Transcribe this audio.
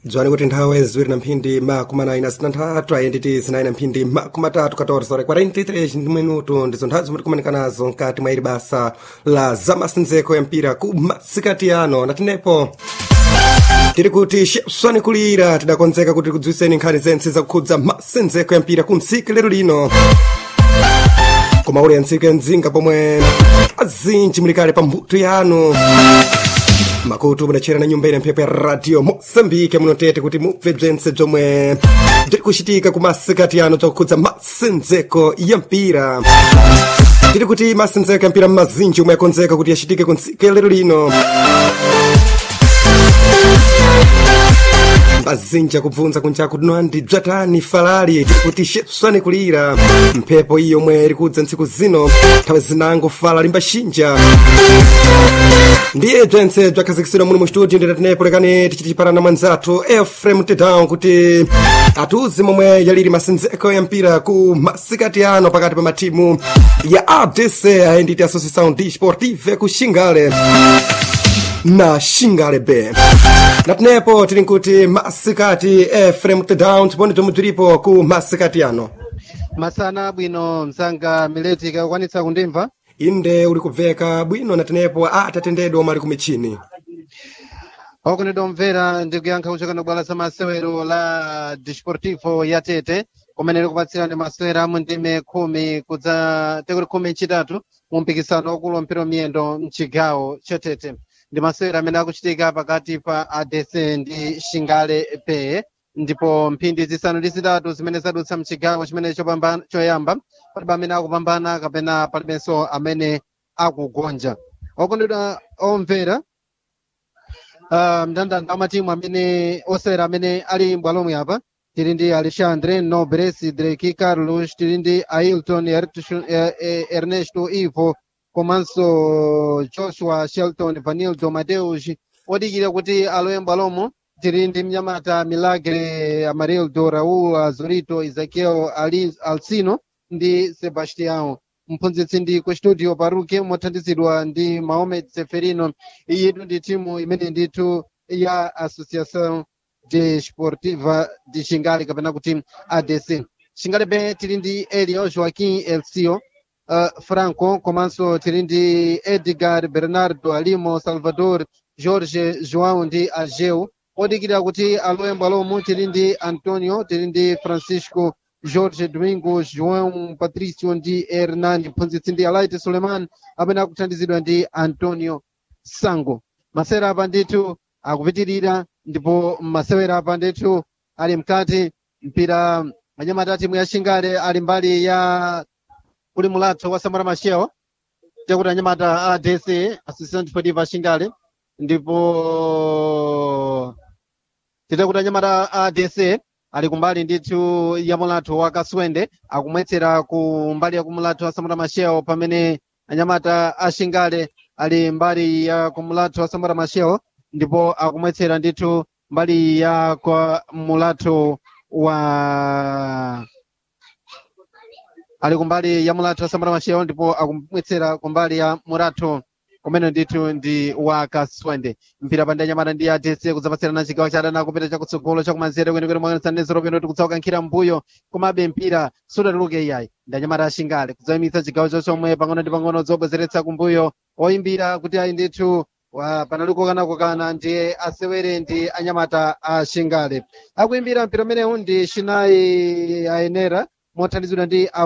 dzwani kuti nthawi ziwiri na mphindi makumi anayi na zitanthatu ayenditi zinayi na mphindi makumi atatu 14:43 minuto ndizo nthawi zomwe tikumanika nazo mkati mwa ili basa la zamasendzeko ya mpira ku masikati ano natinepo tiri kuti shepswani kulira tidakonzeka kuti kudziwiseni nkhani zentse zakukhudza masenzeko ya mpira ku msiki lero lino koma uli yantsike mdzinga pomwe azinji mulikale pa mbuto yanu makutu munachera na nyumba ina mphepo ya radio Mozambique munotete kuti mubve bzentse bzomwe bziri kuchitika ku masikati ano zakukhudza masenzeko ya mpira tiri kuti masenzeko ya mpira mazinji omwe yakonzeka kuti yachitike ku msiki lero lino mazinji akubvunza kunjaku tinwandi bzatani falali tiri kuti shepswani kulira mphepo iyo omwe iri kudza ntsiku zino nthawi zinango falali mbashinja ndiye bzentse bzakhazikitsidwa muno mu studio ndinatinepo lekani tichitiparana mwanzathu Efrem Tedown kuti atiuze momwe yaliri masenzeko ya mpira ku masikati ano pakati pa matimu ya ADC ayenditi Associação Desportiva ku Xingale na Xingale B natinepo tili nkuti masikati Efrem Tedown tipone tomwe tilipo ku masikati ano masana bwino msanga mileti kakwanitsa kundimva inde uli kubveka bwino natinepo atatendedwa omwe ali ku michini okondedwa omvera ndikuyankha kuchokera bwalo la masewero la Desportivo ya Tete kumene likupatsirani masewera mu ndime khumi kudza tekuli khumi ncitatu mu mpikisano wakulu mpira miyendo mchigawo cha Tete ndi masewera amene akuchitika pakati pa ADC ndi Xingale B ndipo mphindi zisanu ndi zitatu zimene zadutsa mchigawo chimene choyamba palibe amene akupambana kapena palibenso amene akugonja okondedwa omvera mndandanda amatimu amene osewera amene ali mbwalomwe apa tili ndi Alexandre Nobresi Drake Carlos tili ndi Ailton Ernesto Ivo komanso Joshua Shelton Vanildo Mateus odikira kuti alowe mbwalomo tili ndi mnyamata Milagre Amarildo Raul Azorito Ezequiel Alcino ndi Sebastião mphunzitsi ndi ku studio Paruke mothandizidwa ndi Mohamed Seferino iyitu ndi timu imene ndithu ya Associação Desportiva de Xingale kapena kuti ADC Xingale B tili ndi Elio Joaquim Elcio Franco komanso tili ndi Edgar Bernardo Alimo Salvador Jorge João ndi Ageu odikira kuti alowe mbwalomo tili ndi Antonio tili ndi Francisco Jorge Domingos João Patricio ndi Hernani mphunzitsi ndi Alaite Suleiman amene akuthandizidwa ndi Antonio Sango masewera apa ndithu akupitirira ndipo masewera apa ndithu ali mkati mpira anyamata timu ya Xingale ali mbali ya kuli mulatho wa Samora Machel tekuti anyamata ADC Associação Desportiva Xingale ndipo tikuti anyamata ADC ali kumbali ndithu ya mulatho wa Kaswende akumwetsera ku mbali ya kumulatho wa Samora Machel pamene anyamata a Xingale ali mbali ya kumulatho wa Samora Machel ndipo akumwetsera ndithu mbali ya kwa mulatho wa ali kumbali ya mulatho wa Samora Machel ndipo akumwetsera kumbali ya mulatho kumene ndithu ndi wa Kaswende mpira pande anyamata ndi ADC kudzapatsirana chigawo cha adani kupita chakutsogolo chakumanzere kwenikweni mwasanezero peno tikutsauka nkhira mbuyo komabe mpira sudatuluke iyayi ndi anyamata a Xingale kudzayimitsa chigawo chomwe pang'ono ndi pang'ono zobwezeretsa kumbuyo oyimbira kuti ayi ndithu panaliko kana ndiye asewere ndi anyamata a Xingale akuimbira mpira umenewu ndi Shinai Ayenera mothandizidwa ndi